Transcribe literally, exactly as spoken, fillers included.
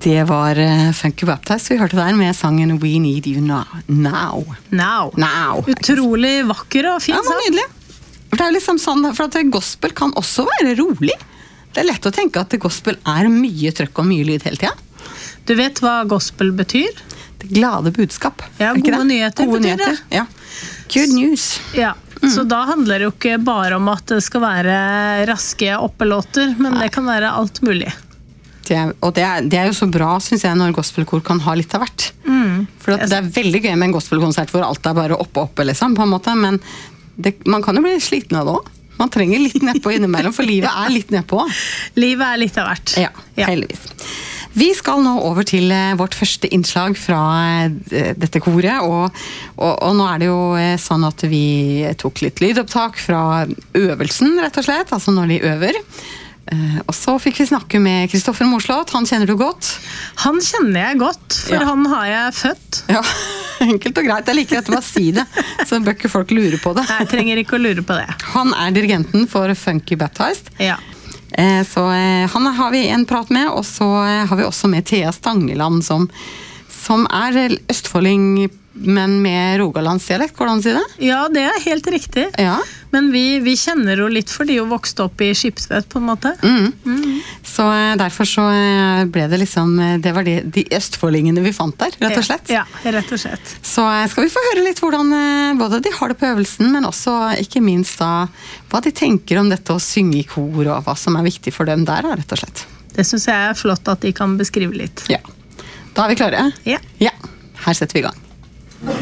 Det var uh, Funky Baptist vi hørte der med sangen We Need You Now. Now. Now. Now. Utrolig vakker og fin sang. Ja, det var nydelig. For det er jo liksom sånn, for at gospel kan også være rolig. Det er lett å tenke at gospel er mye trøkk og mye lyd hele tiden. Du vet hva gospel betyr? Det glade budskap. Ja, gode nyheter gode betyr nyheter. det. Ja. Good news. Ja. Mm. Så da handler det jo ikke bare om at det skal være raske oppelåter, men Nei. Det kan være alt mulig. Det er, og det er, det er jo så bra, synes jeg, når gospelkor kan ha litt av hvert. Mm. For det er veldig gøy med en gospelkonsert hvor alt er bare oppe og oppe, liksom, på en måte, men det, man kan jo bli sliten av det også. Man trenger litt nedpå innimellom, for livet er litt nedpå. Livet er litt av hvert. Ja, heldigvis. Vi skal nå over til vårt første innslag fra dette koret, og, og, og nå er det jo sånn at vi tok litt lydopptak fra øvelsen, rett og slett, altså når de øver. Og så fikk vi snakke med Kristoffer Morslåt, han kjenner du godt. Han kjenner jeg godt, for ja. Han har jeg født. Ja, enkelt og greit, jeg liker at du bare si det, så bør ikke folk lure på det. Nei, jeg trenger ikke å lure på det. Han er dirigenten for Funky Baptist. Ja. Så han har vi en prat med, og så har vi også med Thea Stangeland, som, som er østfolding, men med rogalandsdialekt, hvordan sier det? Ja, det er helt riktig. Ja. Men vi, vi kjenner jo litt fordi hun vokste opp i Skipsvet, på en måte. Mm. Mm. Så derfor så ble det liksom, det var de, de østfoldingene vi fant der, rett og slett. Ja, ja, rett og slett. Så skal vi få høre litt hvordan både de har det på øvelsen, men også ikke minst da, hva de tenker om dette å synge i kor, og hva som er viktig for dem der, rett og slett. Det synes jeg er flott at de kan beskrive litt. Ja. Da er vi klare. Ja. Ja, her setter vi i gang.